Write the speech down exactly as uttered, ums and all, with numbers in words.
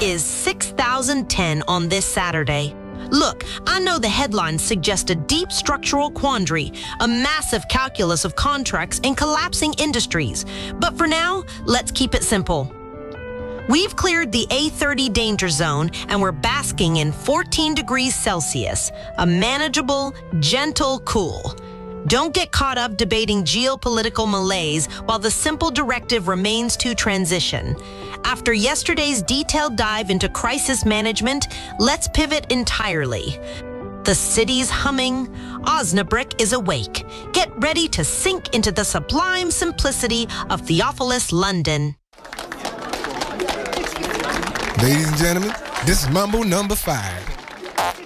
is six thousand ten on this Saturday. Look, I know the headlines suggest a deep structural quandary, a massive calculus of contracts and collapsing industries. But for now, let's keep it simple. We've cleared the A thirty danger zone and we're basking in fourteen degrees Celsius, a manageable, gentle cool. Don't get caught up debating geopolitical malaise while the simple directive remains to transition. After yesterday's detailed dive into crisis management, let's pivot entirely. The city's humming, Osnabrück is awake. Get ready to sink into the sublime simplicity of Theophilus, London. Ladies and gentlemen, this is Mambo number five.